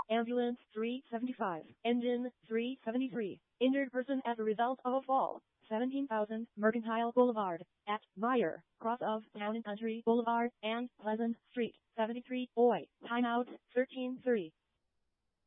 Ambulance 375. Engine 373. Injured person as a result of a fall. 17,000 Mercantile Boulevard, at Meyer, cross of Town and Country Boulevard and Pleasant Street, 73, Oi. Timeout 13:30.